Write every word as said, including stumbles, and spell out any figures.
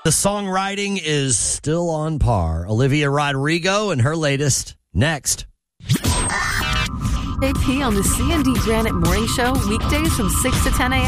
The songwriting is still on par. Olivia Rodrigo and her latest, next. J P on the C and D Granite Morning Show, weekdays from six to ten a.m.